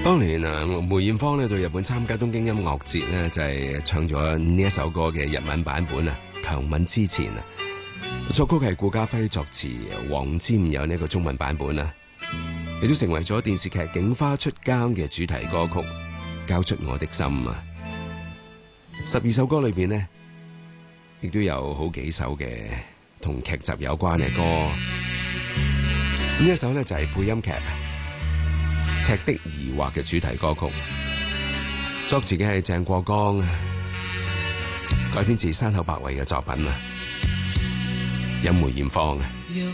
當年啊，梅艷芳咧到日本參加東京音樂節咧，就係唱咗呢一首歌嘅日文版本啊，《強吻之前》啊，作曲係顧嘉輝，作詞黃霑，有呢個中文版本啊，亦都成為咗電視劇《警花出更》嘅主題歌曲，交出我的心啊。12首歌裏邊呢，亦都有好幾首嘅同劇集有關嘅歌，呢一首咧就係配音劇《赤的疑惑》嘅主題歌曲，作詞嘅係鄭國江，改編自山口百惠嘅作品啊，有梅艷芳啊。